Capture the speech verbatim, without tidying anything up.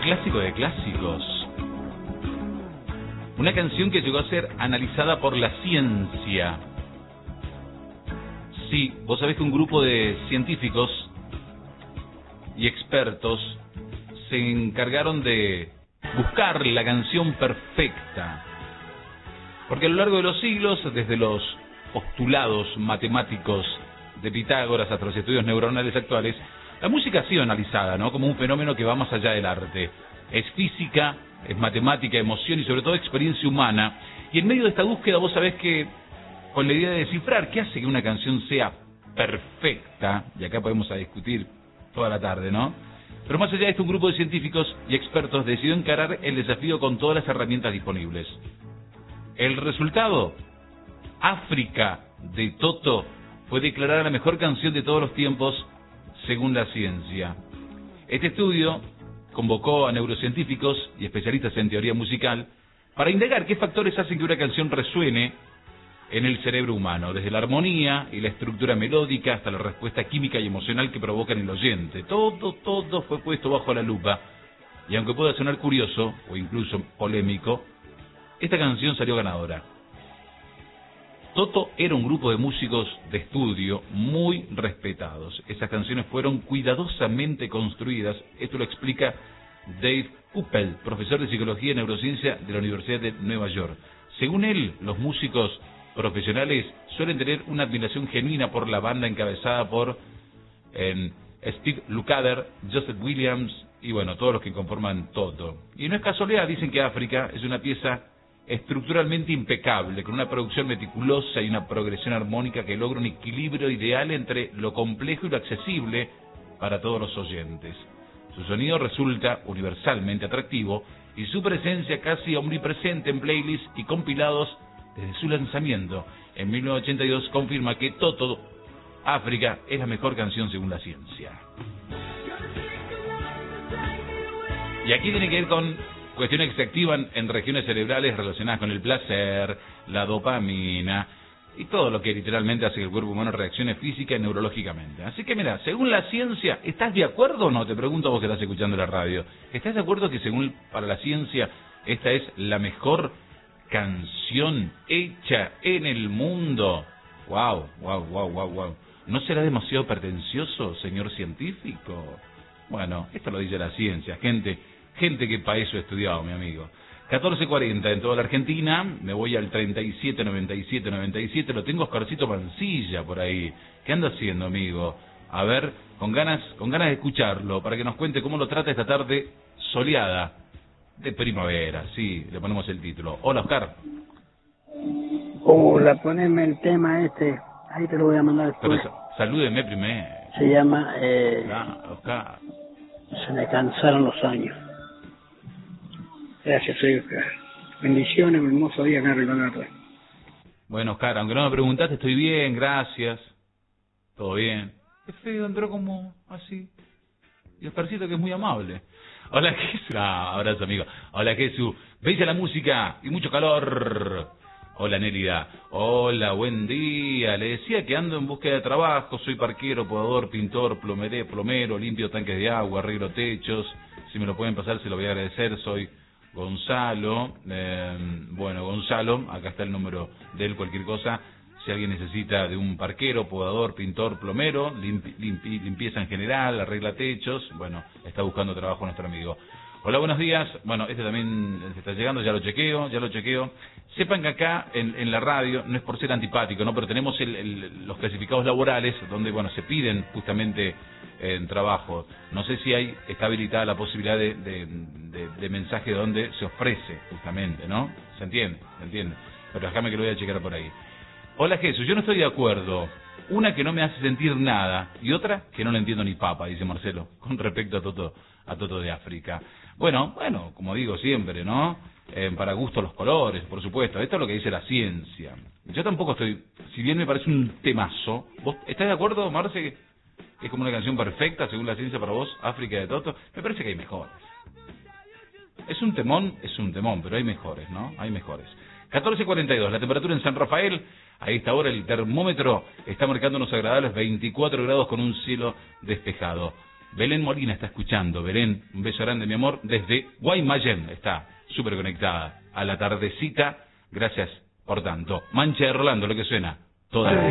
clásico de clásicos. Una canción que llegó a ser analizada por la ciencia. Sí, vos sabés que un grupo de científicos y expertos se encargaron de buscar la canción perfecta. Porque a lo largo de los siglos, desde los postulados matemáticos de Pitágoras hasta los estudios neuronales actuales, la música ha sido analizada, ¿no?, como un fenómeno que va más allá del arte. Es física, es matemática, emoción y sobre todo experiencia humana. Y en medio de esta búsqueda vos sabés que, con la idea de descifrar qué hace que una canción sea perfecta, y acá podemos a discutir toda la tarde, ¿no? Pero más allá de esto, un grupo de científicos y expertos decidió encarar el desafío con todas las herramientas disponibles. El resultado, África de Toto, fue declarada la mejor canción de todos los tiempos según la ciencia. Este estudio convocó a neurocientíficos y especialistas en teoría musical para indagar qué factores hacen que una canción resuene en el cerebro humano, desde la armonía y la estructura melódica hasta la respuesta química y emocional que provoca en el oyente. Todo, todo fue puesto bajo la lupa, y aunque pueda sonar curioso o incluso polémico, esta canción salió ganadora. Toto era un grupo de músicos de estudio muy respetados. Esas canciones fueron cuidadosamente construidas. Esto lo explica Dave Uppel, profesor de Psicología y Neurociencia de la Universidad de Nueva York. Según él, los músicos profesionales suelen tener una admiración genuina por la banda encabezada por eh, Steve Lukather, Joseph Williams y bueno, todos los que conforman Toto. Y no es casualidad, dicen que África es una pieza estructuralmente impecable, con una producción meticulosa y una progresión armónica que logra un equilibrio ideal entre lo complejo y lo accesible para todos los oyentes. Su sonido resulta universalmente atractivo y su presencia casi omnipresente en playlists y compilados desde su lanzamiento en mil novecientos ochenta y dos confirma que Toto, África, es la mejor canción según la ciencia. Y aquí tiene que ver con cuestiones que se activan en regiones cerebrales relacionadas con el placer, la dopamina y todo lo que literalmente hace que el cuerpo humano reaccione física y neurológicamente. Así que mira, según la ciencia, ¿estás de acuerdo o no? Te pregunto a vos que estás escuchando la radio. ¿Estás de acuerdo que según para la ciencia esta es la mejor canción hecha en el mundo? Wow, wow, wow, wow, wow. ¿No será demasiado pretencioso, señor científico? Bueno, esto lo dice la ciencia, gente, gente que para eso ha estudiado, mi amigo. catorce cuarenta en toda la Argentina, me voy al treinta y siete noventa y siete noventa y siete, lo tengo Oscarcito Mancilla por ahí. ¿Qué anda haciendo, amigo? A ver, con ganas, con ganas de escucharlo, para que nos cuente cómo lo trata esta tarde soleada de primavera, sí, le ponemos el título. Hola, Oscar. Hola, poneme el tema este, ahí te lo voy a mandar después. Pero salúdeme primero. Se llama, eh, Hola, Oscar. Se me cansaron los años. Gracias, Oscar. Bendiciones, un hermoso día acá en Riconorte. Bueno, Oscar, aunque no me preguntaste, estoy bien, gracias. Todo bien. Qué feo, entró como así. Y Oscarcito, que es muy amable. Hola, Jesús. Ah, abrazo, amigo. Hola, Jesús. Bella la música y mucho calor. Hola, Nélida. Hola, buen día. Le decía que ando en búsqueda de trabajo. Soy parquero, podador, pintor, plomeré, plomero, limpio tanques de agua, arreglo techos. Si me lo pueden pasar, se lo voy a agradecer. Soy Gonzalo. Eh, bueno, Gonzalo, acá está el número de él, cualquier cosa. Si alguien necesita de un parquero, podador, pintor, plomero, limpi, limpi, limpieza en general, arregla techos, bueno, está buscando trabajo nuestro amigo. Hola, buenos días. Bueno, este también se está llegando, ya lo chequeo, ya lo chequeo. Sepan que acá en, en la radio, no es por ser antipático, ¿no? Pero tenemos el, el, los clasificados laborales donde, bueno, se piden justamente en trabajo. No sé si hay, está habilitada la posibilidad de, de, de, de mensaje donde se ofrece justamente, ¿no? ¿Se entiende? ¿Se entiende? Pero déjame que lo voy a checar por ahí. Hola, Jesús, yo no estoy de acuerdo. Una que no me hace sentir nada y otra que no le entiendo ni papa, dice Marcelo, con respecto a Toto, a Toto de África. Bueno, bueno, como digo siempre, ¿no? Eh, para gusto los colores, por supuesto. Esto es lo que dice la ciencia. Yo tampoco estoy, si bien me parece un temazo, ¿vos estás de acuerdo, Marce, que es como una canción perfecta según la ciencia para vos, África de Toto? Me parece que hay mejores. Es un temón, es un temón, pero hay mejores, ¿no? Hay mejores. catorce cuarenta y dos, la temperatura en San Rafael, a esta hora el termómetro está marcando unos agradables veinticuatro grados con un cielo despejado. Belén Molina está escuchando. Belén, un beso grande, mi amor, desde Guaymallén. Está súper conectada a la tardecita. Gracias por tanto. Mancha de Rolando, lo que suena toda la